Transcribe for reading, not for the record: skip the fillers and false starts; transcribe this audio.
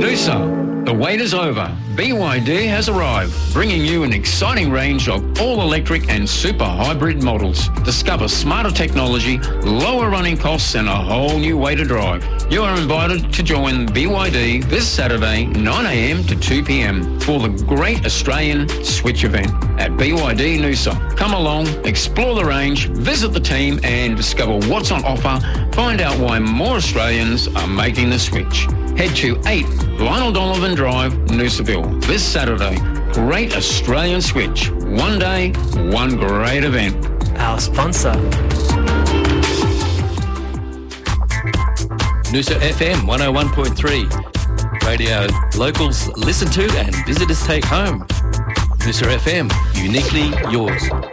Noosa, the wait is over. BYD has arrived, bringing you an exciting range of all-electric and super hybrid models. Discover smarter technology, lower running costs and a whole new way to drive. You are invited to join BYD this Saturday, 9 a.m. to 2 p.m. for the Great Australian Switch event at BYD Noosa. Come along, explore the range, visit the team and discover what's on offer. Find out why more Australians are making the switch. Head to 8 Lionel Donovan Drive, Noosaville this Saturday. Great Australian Switch. One day, one great event. Our sponsor. Noosa FM 101.3. Radio locals listen to and visitors take home. Noosa FM, uniquely yours.